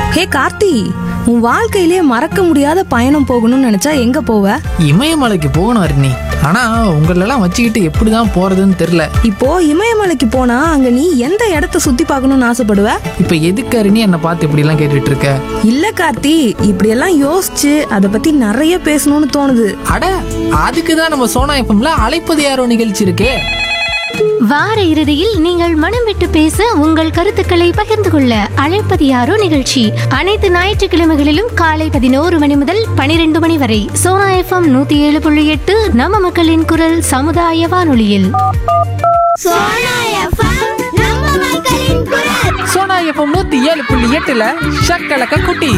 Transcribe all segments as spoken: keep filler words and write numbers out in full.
ஹே கார்த்தி, உன் வாழ்க்கையிலே மறக்க முடியாத பயணம் போகணும்னு நினைச்சா எங்க போவ? இமயமலைக்கு போகணும் அருணி. ஆனா உங்களெல்லாம் வச்சுக்கிட்டு எப்படிதான் போறதுன்னு தெரியல. இப்போ இமயமலைக்கு போனா அங்க நீ எந்த இடத்த சுத்தி பார்க்கணும்னு ஆசைப்படுவ? இப்ப எதுக்கு அருணி என்னை பார்த்து இப்படி எல்லாம் கேட்டுட்டு இருக்க? இல்ல கார்த்தி, இப்படியெல்லாம் யோசிச்சு அதை பத்தி நிறைய பேசணும்னு தோணுது. அட, அதுக்குதான் நம்ம சோனா எஃப்எம்ல அழைப்பது யாரோ நிகழ்ச்சி இருக்கே. வார இறுதியில் நீங்கள் மனம் விட்டு பேச உங்கள் கருத்துக்களை பகிர்ந்து கொள்ள அழைப்பது யாரோ நிகழ்ச்சி அனைத்து ஞாயிற்றுக்கிழமைகளிலும் காலை பதினோரு மணி முதல் பனிரெண்டு மணி வரை சோனா எஃப்எம் நூத்தி ஏழு புள்ளி எட்டு நம்ம மக்களின் குரல் சமுதாய வானொலியில். சோனா எஃப்எம் நூத்தி ஏழு புள்ளி எட்டுல ஷக்கலக்க குட்டி.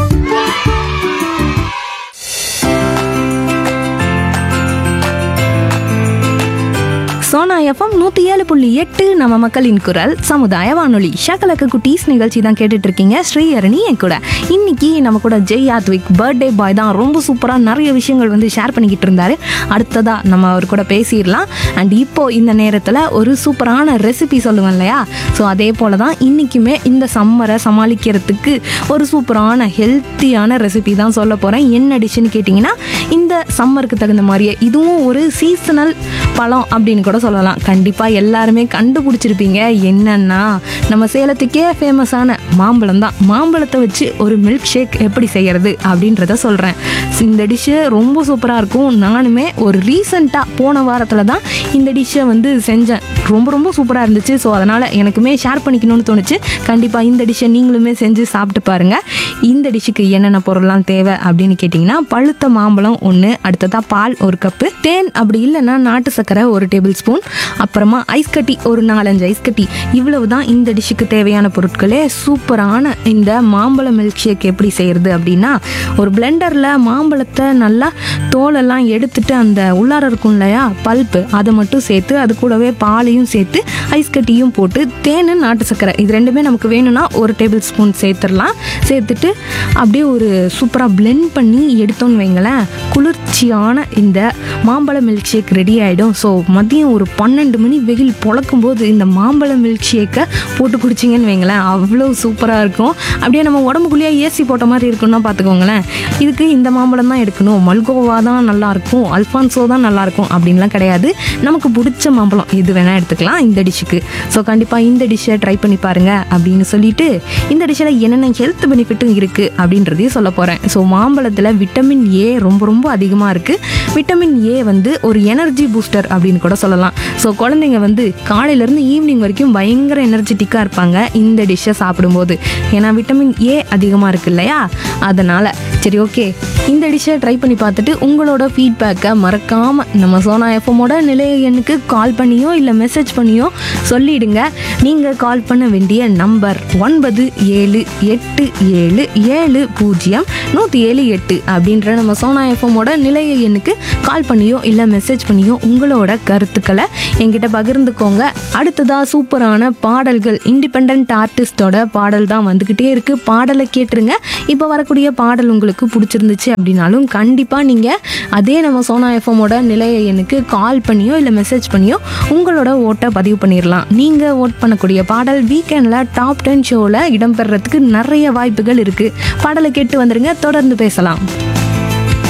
சோனா எஃப்எம் நூற்றி ஏழு புள்ளி எட்டு நம்ம மக்களின் குரல் சமுதாய வானொலி. ஷக்கலக்க குட்டீஸ் நிகழ்ச்சி தான் கேட்டுட்டு இருக்கீங்க. ஸ்ரீஹரணி என் கூட. இன்னைக்கு நம்ம கூட ஜெய் யாத்விக் பர்த்டே பாய் தான் ரொம்ப சூப்பராக நிறைய விஷயங்கள் வந்து ஷேர் பண்ணிக்கிட்டு இருந்தாரு. அடுத்ததா நம்ம அவர் கூட பேசிடலாம். அண்ட் இப்போ இந்த நேரத்தில் ஒரு சூப்பரான ரெசிபி சொல்லுவேன் இல்லையா, ஸோ அதே போல தான் இன்னைக்குமே இந்த சம்மரை சமாளிக்கிறதுக்கு ஒரு சூப்பரான ஹெல்த்தியான ரெசிபி தான் சொல்ல போகிறேன். என்ன டிஷ்ஷுன்னு கேட்டிங்கன்னா, இந்த சம்மருக்கு தகுந்த மாதிரியே இதுவும் ஒரு சீசனல் பழம் அப்படின்னு கூட சொல்லலாம். கண்டிப்பாக எல்லாருமே கண்டுபிடிச்சிருப்பீங்க. என்னன்னா, நம்ம சேலத்துக்கே ஃபேமஸான மாம்பழம் தான். மாம்பழத்தை வச்சு ஒரு மில்க் ஷேக் எப்படி செய்யறது அப்படின்றத சொல்கிறேன். இந்த டிஷ்ஷு ரொம்ப சூப்பராக இருக்கும். நானுமே ஒரு ரீசெண்டாக போன வாரத்தில் தான் இந்த டிஷ்ஷை வந்து செஞ்சேன். ரொம்ப ரொம்ப சூப்பராக இருந்துச்சு. ஸோ அதனால் எனக்குமே ஷேர் பண்ணிக்கணும்னு தோணுச்சு. கண்டிப்பாக இந்த டிஷ்ஷை நீங்களுமே செஞ்சு சாப்பிட்டு பாருங்கள். இந்த டிஷ்ஷுக்கு என்னென்ன பொருள்லாம் தேவை அப்படின்னு கேட்டிங்கன்னா, பழுத்த மாம்பழம் ஒன்று, அடுத்ததாக பால் ஒரு கப்பு, தேன் அப்படி இல்லைன்னா நாட்டு சர்க்கரை ஒரு டேபிள் ஸ்பூன், அப்புறமா ஐஸ் கட்டி ஒரு நாலஞ்சு ஐஸ் கட்டி. இவ்வளவு தான் இந்த டிஷ்ஷுக்கு தேவையான பொருட்களே. சூப்பரான இந்த மாம்பழ மில்க் ஷேக் எப்படி செய்கிறது அப்படின்னா, ஒரு பிளெண்டரில் மாம்பழத்தை நல்லா தோலெல்லாம் எடுத்துட்டு அந்த உள்ளார இருக்கும் இல்லையா பல்ப்பு, அதை மட்டும் சேர்த்து அது கூடவே பாலையும் சேர்த்து ஐஸ் கட்டியும் போட்டு தேன் நாட்டு சர்க்கரை இது ரெண்டுமே நமக்கு வேணும்னா ஒரு டேபிள் ஸ்பூன் சேர்த்துடலாம். சேர்த்துட்டு அப்படியே ஒரு சூப்பராக பிளெண்ட் பண்ணி எடுத்தோன்னு வைங்களேன், குளிர்ச்சியான இந்த மாம்பழ மில்க் ஷேக் ரெடி ஆகிடும். ஸோ மதியம் ஒரு பன்னெண்டு மணி வெயில் பொழக்கும் போது இந்த மாம்பழ மில்க் ஷேக்கை போட்டு குடிச்சிங்கன்னு வைங்களேன், அவ்வளோ சூப்பராக இருக்கும். அப்படியே நம்ம உடம்புக்குள்ளேயே ஏசி போட்ட மாதிரி இருக்குன்னா பார்த்துக்கோங்களேன். இதுக்கு இந்த மாம்பழம் தான் எடுக்கணும், மல்கோவா தான் நல்லாயிருக்கும், அல்ஃபான்சோ தான் நல்லாயிருக்கும் அப்படின்லாம் கிடையாது. நமக்கு பிடிச்ச மாம்பழம் எது வேணால் எடுத்துக்கலாம் இந்த டிஷ்ஷுக்கு. ஸோ கண்டிப்பாக இந்த டிஷ்ஷை ட்ரை பண்ணி பாருங்கள் அப்படின்னு சொல்லிட்டு, இந்த டிஷ்ஷில் என்னென்ன ஹெல்த் பெனிஃபிட்டும் இருக்குது அப்படின்றதையும் சொல்ல போகிறேன். ஸோ மாம்பழத்தில் விட்டமின் ஏ ரொம்ப ரொம்ப அதிகமாக இருக்குது. விட்டமின் ஏ வந்து ஒரு எனர்ஜி பூஸ்டர் அப்படின்னு கூட சொல்லலாம். ஸோ குழந்தைங்க வந்து காலையிலேருந்து ஈவினிங் வரைக்கும் பயங்கர எனர்ஜெட்டிக்காக இருப்பாங்க இந்த டிஷ்ஷை சாப்பிடும்போது. ஏன்னா விட்டமின் ஏ அதிகமாக இருக்கு இல்லையா, அதனால். சரி, ஓகே, இந்த டிஷ்ஷை ட்ரை பண்ணி பார்த்துட்டு உங்களோட ஃபீட்பேக்கை மறக்காமல் நம்ம சோனா எஃப்எம்மோட நிலைய எண்ணுக்கு கால் பண்ணியோ இல்லை மெசேஜ் பண்ணியோ சொல்லிடுங்க. நீங்கள் கால் பண்ண வேண்டிய நம்பர் ஒன்பது ஏழு எட்டு ஏழு ஏழு பூஜ்ஜியம் நூற்றி ஏழு எட்டு அப்படின்ற நம்ம சோனா எஃப்எம்மோட நிலைய எண்ணுக்கு கால் பண்ணியோ இல்லை மெசேஜ் பண்ணியோ உங்களோட கருத்துக்களை என்கிட்ட பகிர்ந்துக்கோங்க. அடுத்ததாக சூப்பரான பாடல்கள், இண்டிபெண்ட் ஆர்டிஸ்டோட பாடல் தான் வந்துக்கிட்டே இருக்குது. பாடலை கேட்டுருங்க. இப்போ வரக்கூடிய பாடல் உங்களுக்கு பிடிச்சிருந்துச்சு அப்படின்னாலும் கண்டிப்பாக நீங்கள் அதே நம்ம சோனா எஃப்எம்மோட நிலைய எண்ணுக்கு கால் பண்ணியோ இல்லை மெசேஜ் பண்ணியோ உங்களோட ஓட்டை பதிவு பண்ணிடலாம். நீங்கள் ஓட் பண்ணக்கூடிய பாடல் வீக்கெண்டில் டாப் டென் ஷோவில் இடம்பெறதுக்கு நிறைய வாய்ப்புகள் இருக்குது. பாடலை கேட்டு வந்துடுங்க, தொடர்ந்து பேசலாம்.